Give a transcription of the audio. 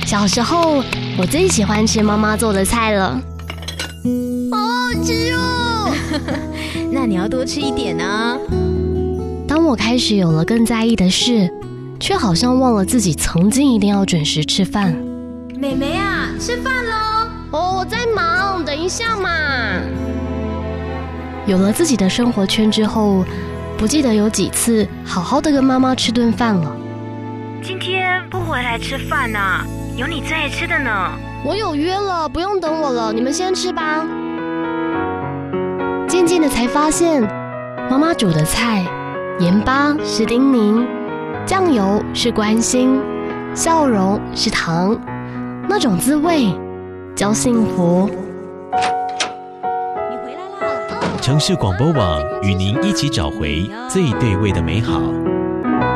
小时候，我最喜欢吃妈妈做的菜了。 好好吃哦！那你要多吃一点啊。 当我开始有了更在意的事，却好像忘了自己曾经一定要准时吃饭。 妹妹啊，吃饭咯！ 哦，我在忙，等一下嘛。有了自己的生活圈之后，不记得有几次好好的跟妈妈吃顿饭了。 今天不回来吃饭啊？有你在吃的呢。 我有约了，不用等我了，你们先吃吧。渐渐的才发现，妈妈煮的菜，盐巴是叮咛，酱油是关心，笑容是糖，那种滋味叫幸福。 你回来啦！ 城市广播网与您一起找回最对味的美好。